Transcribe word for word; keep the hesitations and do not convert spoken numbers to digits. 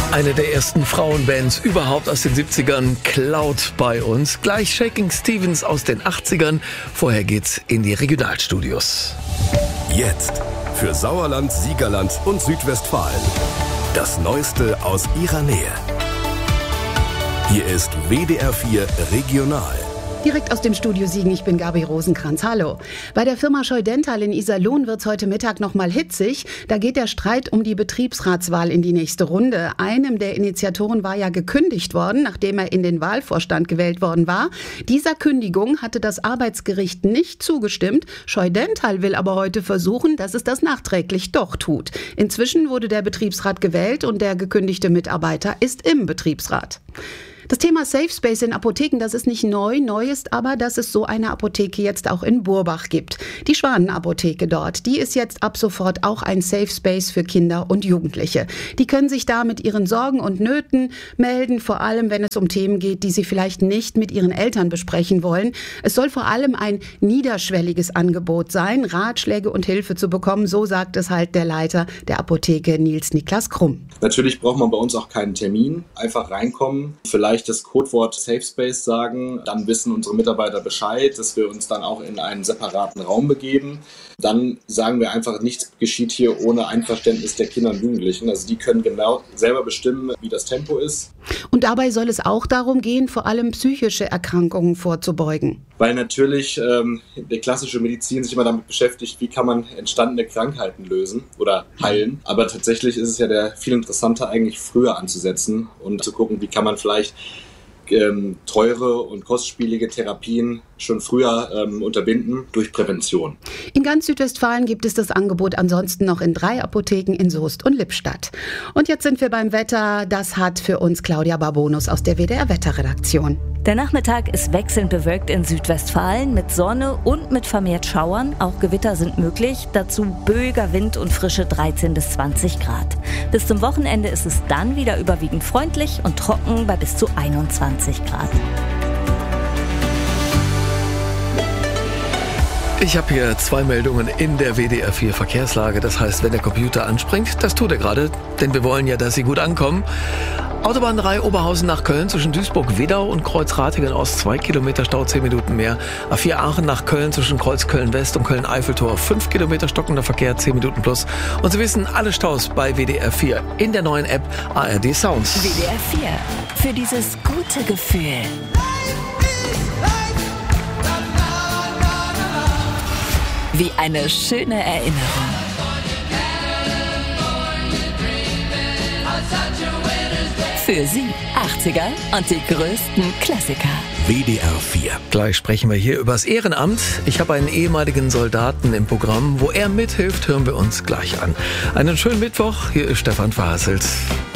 Eine der ersten Frauenbands überhaupt aus den siebzigern, Cloud bei uns. Gleich Shaking Stevens aus den achtzigern. Vorher geht's in die Regionalstudios. Jetzt für Sauerland, Siegerland und Südwestfalen. Das Neueste aus ihrer Nähe. Hier ist W D R vier Regional. Direkt aus dem Studio Siegen, ich bin Gabi Rosenkranz. Hallo. Bei der Firma Scheu-Dental in Iserlohn wird es heute Mittag noch mal hitzig. Da geht der Streit um die Betriebsratswahl in die nächste Runde. Einem der Initiatoren war ja gekündigt worden, nachdem er in den Wahlvorstand gewählt worden war. Dieser Kündigung hatte das Arbeitsgericht nicht zugestimmt. Scheu-Dental will aber heute versuchen, dass es das nachträglich doch tut. Inzwischen wurde der Betriebsrat gewählt und der gekündigte Mitarbeiter ist im Betriebsrat. Das Thema Safe Space in Apotheken, das ist nicht neu. Neu ist aber, dass es so eine Apotheke jetzt auch in Burbach gibt. Die Schwanenapotheke dort, die ist jetzt ab sofort auch ein Safe Space für Kinder und Jugendliche. Die können sich da mit ihren Sorgen und Nöten melden, vor allem wenn es um Themen geht, die sie vielleicht nicht mit ihren Eltern besprechen wollen. Es soll vor allem ein niederschwelliges Angebot sein, Ratschläge und Hilfe zu bekommen. So sagt es halt der Leiter der Apotheke, Nils Niklas Krumm. Natürlich braucht man bei uns auch keinen Termin. Einfach reinkommen, vielleicht das Codewort Safe Space sagen, dann wissen unsere Mitarbeiter Bescheid, dass wir uns dann auch in einen separaten Raum begeben. Dann sagen wir einfach, nichts geschieht hier ohne Einverständnis der Kinder und Jugendlichen. Also die können genau selber bestimmen, wie das Tempo ist. Und dabei soll es auch darum gehen, vor allem psychische Erkrankungen vorzubeugen. Weil natürlich ähm, die klassische Medizin sich immer damit beschäftigt, wie kann man entstandene Krankheiten lösen oder heilen. Aber tatsächlich ist es ja der viel interessanter, eigentlich früher anzusetzen und zu gucken, wie kann man vielleicht ähm, teure und kostspielige Therapien schon früher ähm, unterbinden durch Prävention. In ganz Südwestfalen gibt es das Angebot ansonsten noch in drei Apotheken in Soest und Lippstadt. Und jetzt sind wir beim Wetter. Das hat für uns Claudia Barbonus aus der W D R-Wetterredaktion. Der Nachmittag ist wechselnd bewölkt in Südwestfalen mit Sonne und mit vermehrt Schauern. Auch Gewitter sind möglich. Dazu böiger Wind und frische dreizehn bis zwanzig Grad. Bis zum Wochenende ist es dann wieder überwiegend freundlich und trocken bei bis zu einundzwanzig Grad. Ich habe hier zwei Meldungen in der W D R vier Verkehrslage. Das heißt, wenn der Computer anspringt, das tut er gerade, denn wir wollen ja, dass Sie gut ankommen. Autobahn drei Oberhausen nach Köln zwischen Duisburg-Wedau und Kreuz-Ratingen Ost zwei Kilometer Stau, zehn Minuten mehr. A vier Aachen nach Köln zwischen Kreuz Köln-West und Köln-Eiffeltor, fünf Kilometer stockender Verkehr, zehn Minuten plus. Und Sie wissen, alle Staus bei W D R vier in der neuen App A R D Sounds. W D R vier, für dieses gute Gefühl. Wie eine schöne Erinnerung. Für Sie achtziger und die größten Klassiker. W D R vier. Gleich sprechen wir hier übers Ehrenamt. Ich habe einen ehemaligen Soldaten im Programm. Wo er mithilft, hören wir uns gleich an. Einen schönen Mittwoch. Hier ist Stefan Verhasselt.